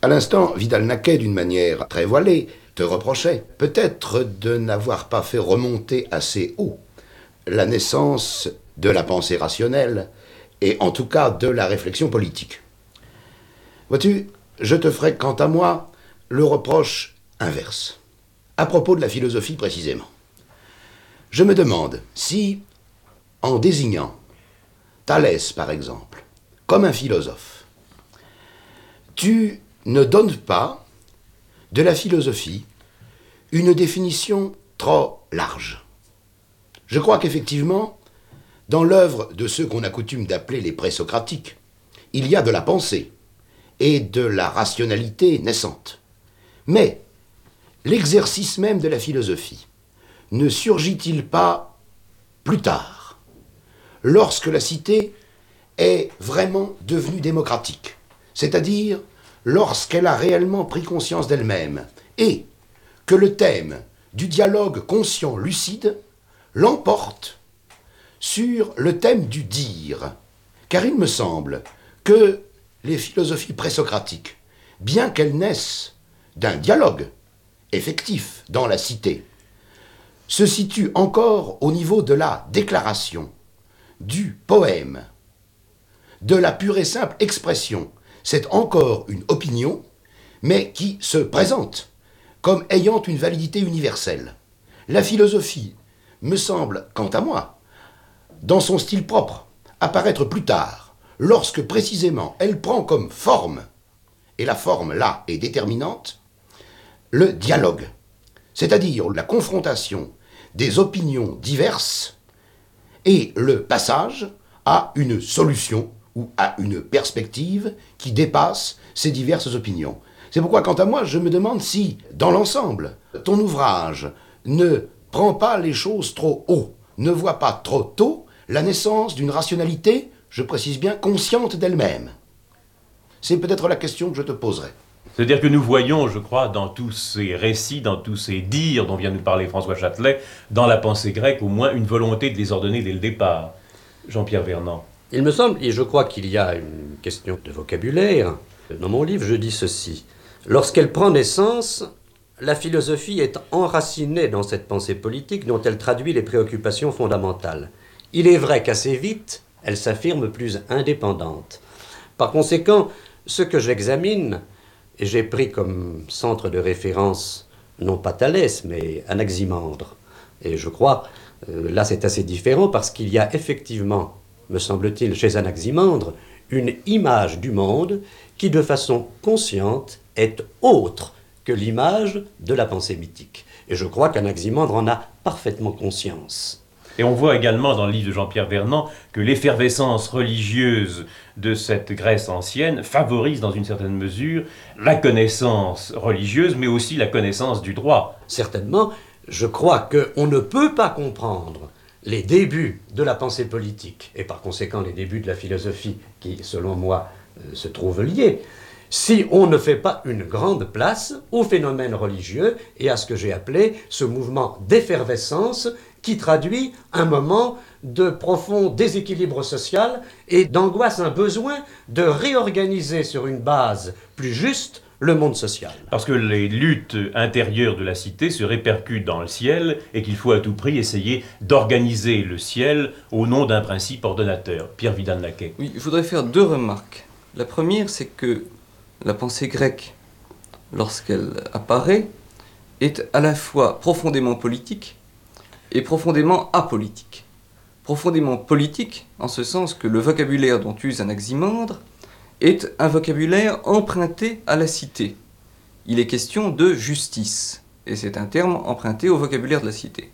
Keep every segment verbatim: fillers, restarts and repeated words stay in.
À l'instant, Vidal-Naquet, d'une manière très voilée, te reprochait peut-être de n'avoir pas fait remonter assez haut la naissance de la pensée rationnelle et en tout cas de la réflexion politique. Vois-tu, je te ferai quant à moi le reproche inverse, à propos de la philosophie précisément. Je me demande si, en désignant Thalès par exemple, comme un philosophe, tu ne donnes pas de la philosophie une définition trop large. Je crois qu'effectivement, dans l'œuvre de ceux qu'on a coutume d'appeler les présocratiques, il y a de la pensée et de la rationalité naissante. Mais l'exercice même de la philosophie ne surgit-il pas plus tard, lorsque la cité est vraiment devenue démocratique, c'est-à-dire lorsqu'elle a réellement pris conscience d'elle-même et que le thème du dialogue conscient-lucide l'emporte sur le thème du dire. Car il me semble que les philosophies présocratiques, bien qu'elles naissent d'un dialogue effectif dans la cité, se situent encore au niveau de la déclaration, du poème, de la pure et simple expression. C'est encore une opinion, mais qui se présente comme ayant une validité universelle. La philosophie me semble, quant à moi, dans son style propre, apparaître plus tard, lorsque précisément elle prend comme forme, et la forme là est déterminante, le dialogue, c'est-à-dire la confrontation des opinions diverses et le passage à une solution ou à une perspective qui dépasse ces diverses opinions. C'est pourquoi, quant à moi, je me demande si, dans l'ensemble, ton ouvrage ne prend pas les choses trop haut, ne voit pas trop tôt la naissance d'une rationalité, je précise bien, consciente d'elle-même. C'est peut-être la question que je te poserai. C'est-à-dire que nous voyons, je crois, dans tous ces récits, dans tous ces dires dont vient nous parler François Châtelet, dans la pensée grecque, au moins une volonté de les ordonner dès le départ. Jean-Pierre Vernant. Il me semble, et je crois qu'il y a une question de vocabulaire. Dans mon livre, je dis ceci. Lorsqu'elle prend naissance, la philosophie est enracinée dans cette pensée politique dont elle traduit les préoccupations fondamentales. Il est vrai qu'assez vite, elle s'affirme plus indépendante. Par conséquent, ce que j'examine, et j'ai pris comme centre de référence, non pas Thalès, mais Anaximandre. Et je crois, euh, là c'est assez différent parce qu'il y a effectivement, me semble-t-il, chez Anaximandre, une image du monde qui, de façon consciente, est autre que l'image de la pensée mythique. Et je crois qu'Anaximandre en a parfaitement conscience. Et on voit également dans le livre de Jean-Pierre Vernant que l'effervescence religieuse de cette Grèce ancienne favorise dans une certaine mesure la connaissance religieuse, mais aussi la connaissance du droit. Certainement, je crois qu'on ne peut pas comprendre les débuts de la pensée politique, et par conséquent les débuts de la philosophie, qui, selon moi, euh, se trouvent liés, si on ne fait pas une grande place au phénomène religieux et à ce que j'ai appelé ce mouvement d'effervescence qui traduit un moment de profond déséquilibre social et d'angoisse, un besoin de réorganiser sur une base plus juste le monde social. Parce que les luttes intérieures de la cité se répercutent dans le ciel et qu'il faut à tout prix essayer d'organiser le ciel au nom d'un principe ordonnateur. Pierre Vidal-Naquet. Oui, je voudrais faire deux remarques. La première, c'est que la pensée grecque, lorsqu'elle apparaît, est à la fois profondément politique et profondément apolitique. Profondément politique, en ce sens que le vocabulaire dont use Anaximandre est un vocabulaire emprunté à la cité. Il est question de justice, et c'est un terme emprunté au vocabulaire de la cité.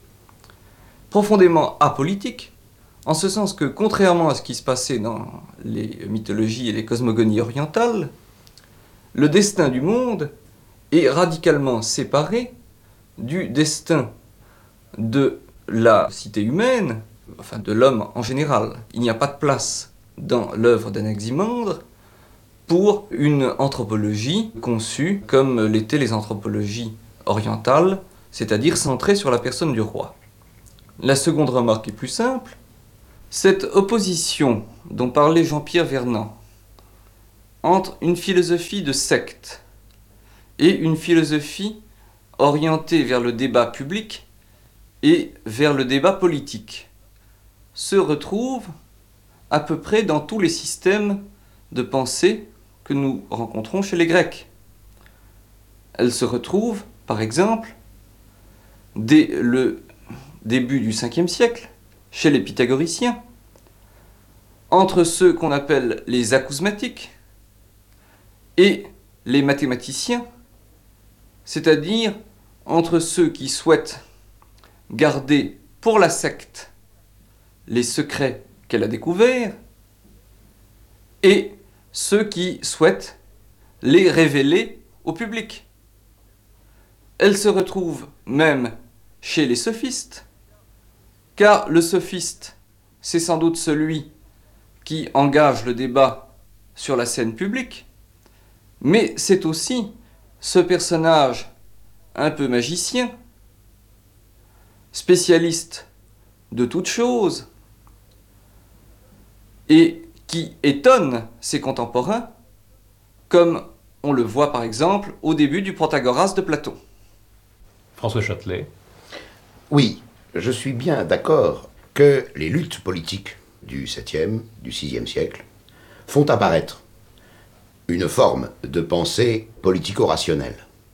Profondément apolitique, en ce sens que, contrairement à ce qui se passait dans les mythologies et les cosmogonies orientales, le destin du monde est radicalement séparé du destin de la cité humaine, enfin de l'homme en général. Il n'y a pas de place dans l'œuvre d'Anaximandre pour une anthropologie conçue comme l'étaient les anthropologies orientales, c'est-à-dire centrée sur la personne du roi. La seconde remarque est plus simple. Cette opposition dont parlait Jean-Pierre Vernant entre une philosophie de secte et une philosophie orientée vers le débat public et vers le débat politique se retrouve à peu près dans tous les systèmes de pensée que nous rencontrons chez les Grecs. Elle se retrouve, par exemple, dès le début du cinquième siècle, chez les pythagoriciens, entre ceux qu'on appelle les acousmatiques et les mathématiciens, c'est-à-dire entre ceux qui souhaitent garder pour la secte les secrets qu'elle a découverts et ceux qui souhaitent les révéler au public. Elle se retrouve même chez les sophistes, car le sophiste, c'est sans doute celui qui engage le débat sur la scène publique, mais c'est aussi ce personnage un peu magicien, spécialiste de toutes choses, et qui étonne ses contemporains, comme on le voit par exemple au début du Protagoras de Platon. François Châtelet. Oui, je suis bien d'accord que les luttes politiques du septième, du sixième siècle font apparaître une forme de pensée politico-rationnelle.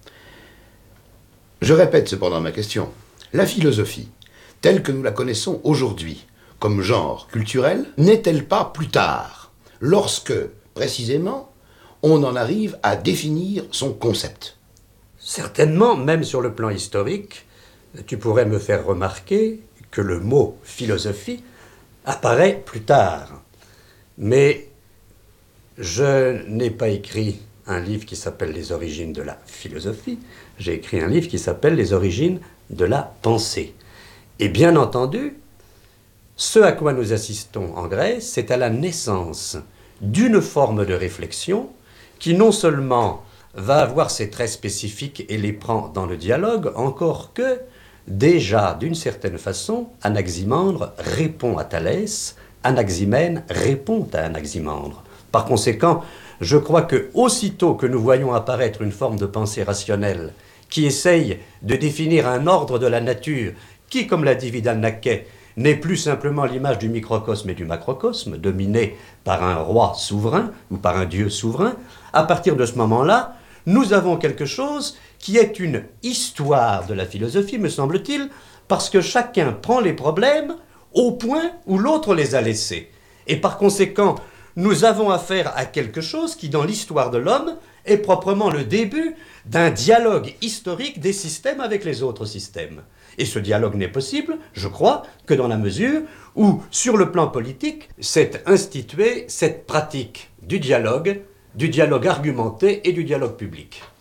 Je répète cependant ma question. La philosophie, telle que nous la connaissons aujourd'hui, comme genre culturel, n'est-elle pas plus tard, lorsque, précisément, on en arrive à définir son concept? Certainement, même sur le plan historique, tu pourrais me faire remarquer que le mot philosophie apparaît plus tard. Mais je n'ai pas écrit un livre qui s'appelle Les origines de la philosophie, j'ai écrit un livre qui s'appelle Les origines de la pensée. Et bien entendu, ce à quoi nous assistons en Grèce, c'est à la naissance d'une forme de réflexion qui non seulement va avoir ses traits spécifiques et les prend dans le dialogue, encore que, déjà, d'une certaine façon, Anaximandre répond à Thalès, Anaximène répond à Anaximandre. Par conséquent, je crois que aussitôt que nous voyons apparaître une forme de pensée rationnelle qui essaye de définir un ordre de la nature qui, comme l'a dit Vidal-Naquet, n'est plus simplement l'image du microcosme et du macrocosme, dominé par un roi souverain ou par un dieu souverain, à partir de ce moment-là, nous avons quelque chose qui est une histoire de la philosophie, me semble-t-il, parce que chacun prend les problèmes au point où l'autre les a laissés. Et par conséquent, nous avons affaire à quelque chose qui, dans l'histoire de l'homme, est proprement le début d'un dialogue historique des systèmes avec les autres systèmes. Et ce dialogue n'est possible, je crois, que dans la mesure où, sur le plan politique, s'est instituée cette pratique du dialogue, du dialogue argumenté et du dialogue public.